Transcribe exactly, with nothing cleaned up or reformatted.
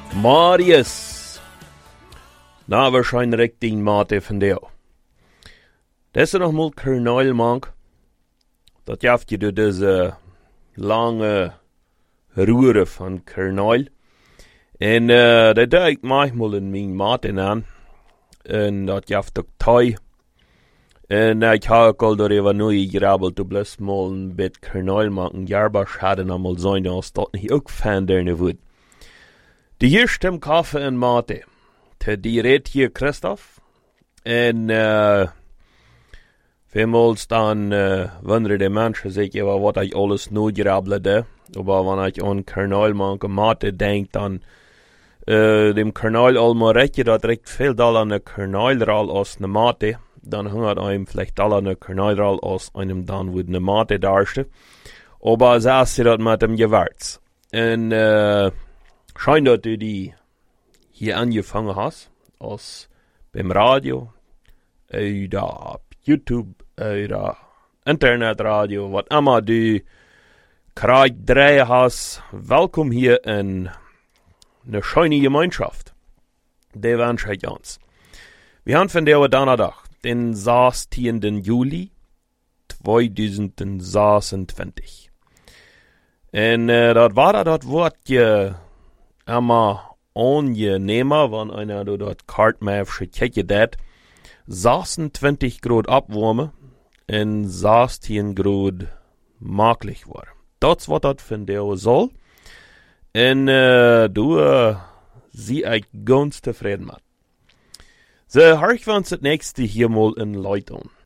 Marius. Nou, waarschijnlijk die maat van jou. Dat is nog mal kernel, man. Dat jaft je door deze lange roeren van kernel. En uh, dat doe ik manchmal in mijn maat aan. En dat jaft ook thai. En ik heb ook al door even nu gegrabbeld, du bless mal een bit kernel maken. Jarba schade nog mal zijn, als dat niet ook fan der woord. De eerste koffie en mate. Te die reed hier Christoph. En uh, veelmals dan uh, wonderen de mensen zich ja, wat ik alles nu grabbelde. Maar wanneer ik aan kernel maken mate denk, dan uh, dem kernel allemaal recht dat recht veel dal aan de kernelral als de mate. Dan hungert einem vielleicht dal aan de kernelral als einem dan would de mate darste. Maar zo is dat met dem Gewürz. En uh, schijn dat du die hier angefangen hast, als beim Radio, oder YouTube, oder Internetradio, wat immer du krijg draaien hast. Welkom hier in eine schöne Gemeinschaft. Die wünsche ich uns. Wir haben von der Donnerstag, den sechzehnten Juli zweitausendzweiundzwanzig. En uh, dat war dat woordje immer angenehmer, wenn einer do dat Kartmapsche kijken dat. zesentwintig Grad abwarmen en zestien Grad maglich war. Dat wat dat van der soll. En uh, du uh, zie ik ganz tevreden met. Ze hark we ons het nächste hier mal in Leid aan.